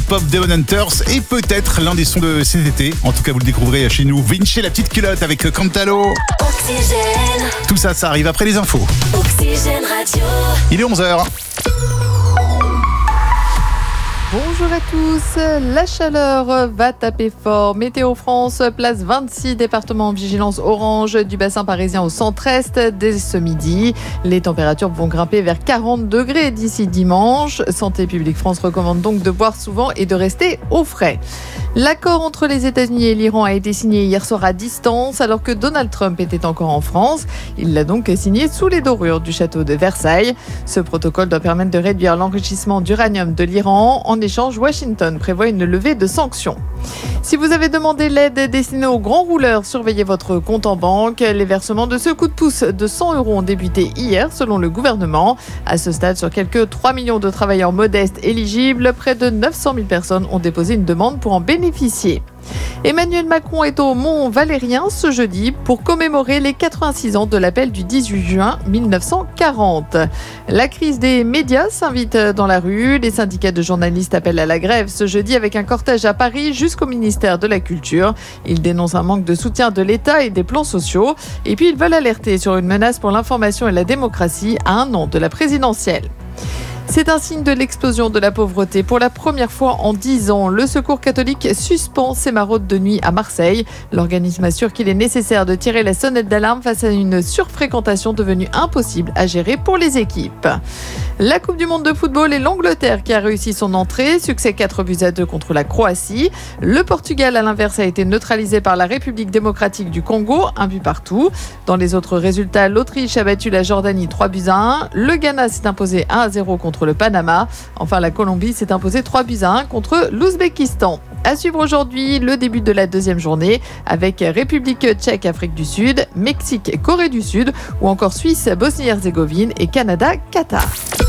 Pop, Demon Hunters et peut-être l'un des sons de cet été. En tout cas, vous le découvrirez chez nous. Vinci, la petite culotte avec Cantalo. Oxygène. Tout ça, ça arrive après les infos. Oxygène Radio. Il est 11h. Bonjour à tous, la chaleur va taper fort. Météo France place 26 départements en vigilance orange du bassin parisien au centre-est dès ce midi. Les températures vont grimper vers 40 degrés d'ici dimanche. Santé publique France recommande donc de boire souvent et de rester au frais. L'accord entre les États-Unis et l'Iran a été signé hier soir à distance alors que Donald Trump était encore en France. Il l'a donc signé sous les dorures du château de Versailles. Ce protocole doit permettre de réduire l'enrichissement d'uranium de l'Iran. En échange, Washington prévoit une levée de sanctions. Si vous avez demandé l'aide destinée aux grands rouleurs, surveillez votre compte en banque. Les versements de ce coup de pouce de 100 € ont débuté hier selon le gouvernement. À ce stade, sur quelques 3 millions de travailleurs modestes éligibles, près de 900 000 personnes ont déposé une demande pour en bénéficier. Emmanuel Macron est au Mont Valérien ce jeudi pour commémorer les 86 ans de l'appel du 18 juin 1940. La crise des médias s'invite dans la rue. Les syndicats de journalistes appellent à la grève ce jeudi avec un cortège à Paris jusqu'au ministère de la Culture. Ils dénoncent un manque de soutien de l'État et des plans sociaux. Et puis ils veulent alerter sur une menace pour l'information et la démocratie à un an de la présidentielle. C'est un signe de l'explosion de la pauvreté. Pour la première fois en 10 ans, le Secours catholique suspend ses maraudes de nuit à Marseille. L'organisme assure qu'il est nécessaire de tirer la sonnette d'alarme face à une surfréquentation devenue impossible à gérer pour les équipes. La Coupe du Monde de football et l'Angleterre qui a réussi son entrée. Succès 4-2 contre la Croatie. Le Portugal, à l'inverse, a été neutralisé par la République démocratique du Congo, 1 but partout. Dans les autres résultats, l'Autriche a battu la Jordanie 3-1. Le Ghana s'est imposé 1-0 contre le Panama. Enfin, la Colombie s'est imposée 3-1 contre l'Ouzbékistan. À suivre aujourd'hui, le début de la deuxième journée avec République tchèque, Afrique du Sud, Mexique, Corée du Sud ou encore Suisse, Bosnie-Herzégovine et Canada, Qatar.